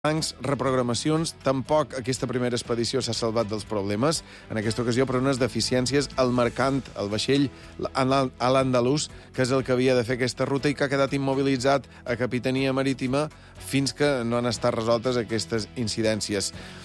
bancs, reprogramacions, tampoc aquesta primera expedició s'ha salvat dels problemes, en aquesta ocasió per unes deficiències al mercant, el vaixell a l'Andalús, que és el que havia de fer aquesta ruta i que ha quedat immobilitzat a Capitania Marítima fins que no han estat resoltes aquestes incidències.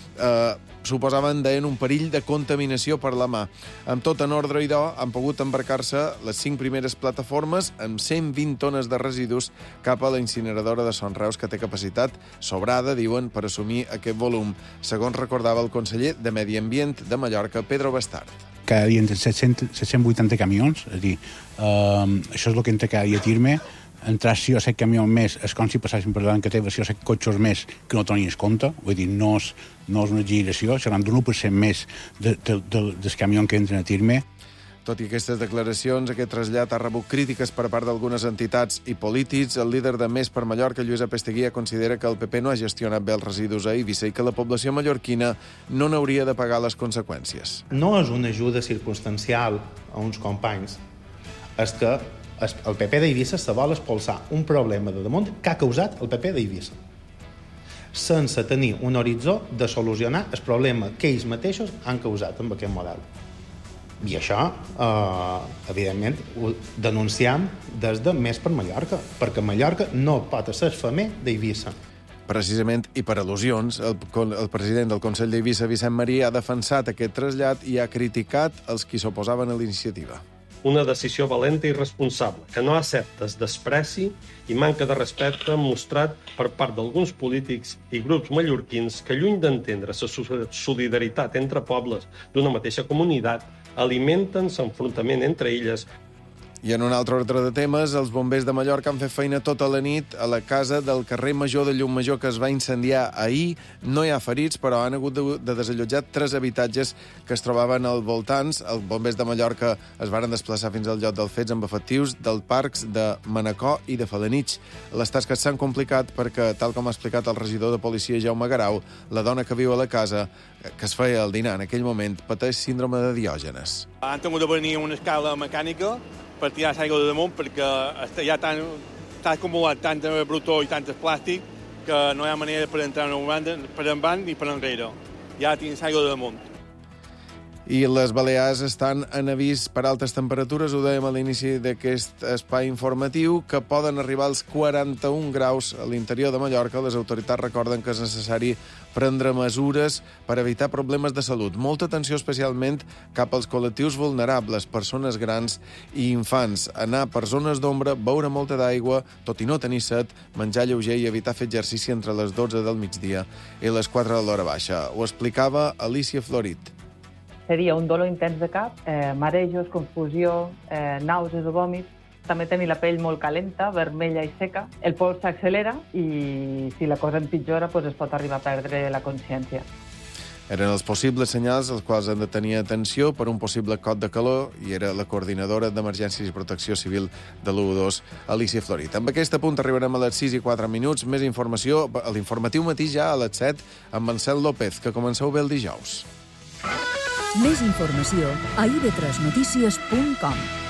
Suposaven, deien, un perill de contaminació per la mà. Amb tot en ordre i do, han pogut embarcar-se les 5 primeres plataformes amb 120 tones de residus cap a la incineradora de Son Reus, que té capacitat sobrada, diuen, per assumir aquest volum, segons recordava el conseller de Medi Ambient de Mallorca, Pedro Bastard. Cada dia entre 780 camions, és a dir, això és el que entra cada dia a Tirme. Entrar 6 o 7 camions més és com si passessin per davant que té 6 o 7 cotxes més que no tenies compte. Vull dir, no és una exageració, seran d'un 1% més dels camions que entren a Tirme. Tot i aquestes declaracions, aquest trasllat ha rebut crítiques per part d'algunes entitats i polítics. El líder de Més per Mallorca, Lluís Apesteguía, considera que el PP no ha gestionat bé els residus a Eivissa i que la població mallorquina no n'hauria de pagar les conseqüències. No és una ajuda circumstancial a uns companys, és que el PP d'Eivissa se vol expulsar un problema de damunt que ha causat el PP d'Eivissa, sense tenir un horitzó de solucionar el problema que ells mateixos han causat amb aquest model. I això, evidentment, ho denunciem des de Més per Mallorca, perquè Mallorca no pot ser femer d'Eivissa. Precisament, i per al·lusions, el president del Consell d'Eivissa, Vicent Marí, ha defensat aquest trasllat i ha criticat els qui s'oposaven a l'iniciativa. Una decisió valenta i responsable, que no accepta el despreci i manca de respecte mostrat per part d'alguns polítics i grups mallorquins que, lluny d'entendre la solidaritat entre pobles d'una mateixa comunitat, alimenten l'enfrontament entre illes. I en un altre ordre de temes, els bombers de Mallorca han fet feina tota la nit a la casa del carrer Major de Llucmajor, que es va incendiar ahir. No hi ha ferits, però han hagut de desallotjar 3 habitatges que es trobaven al voltants. Els bombers de Mallorca es varen desplaçar fins al lloc dels fets amb efectius del parcs de Manacor i de Felanitx. Les tasques s'han complicat perquè, tal com ha explicat el regidor de policia Jaume Garau, la dona que viu a la casa, que es feia el dinar en aquell moment, pateix síndrome de Diògenes. Han tingut de venir una escala mecànica per tirar l'aigua de damunt, perquè ja està acumulat tant de brutó i tant de plàstic que no hi ha manera per entrar per endavant ni per enrere. Ja tens aigua de damunt. I les Balears estan en avís per altes temperatures, ho dèiem a l'inici d'aquest espai informatiu, que poden arribar als 41 graus a l'interior de Mallorca. Les autoritats recorden que és necessari prendre mesures per evitar problemes de salut. Molta atenció especialment cap als col·lectius vulnerables, persones grans i infants. Anar per zones d'ombra, beure molta d'aigua, tot i no tenir set, menjar lleuger i evitar fer exercici entre les 12 del migdia i les 4 de l'hora baixa. Ho explicava Alicia Florit. Seria un dolor intens de cap, marejos, confusió, nàusees o vòmits. També tenir la pell molt calenta, vermella i seca. El pols s'accelera i si la cosa empitjora es pot arribar a perdre la consciència. Eren els possibles senyals als quals han de tenir atenció per un possible cot de calor i era la coordinadora d'Emergències i Protecció Civil de l'U2, Alicia Florit. Amb aquest punt arribarem a les 6:04. Més informació a l'informatiu matí ja a les 7 amb Marcel López, que comenceu bé el dijous. Més informació a ib3notícies.com.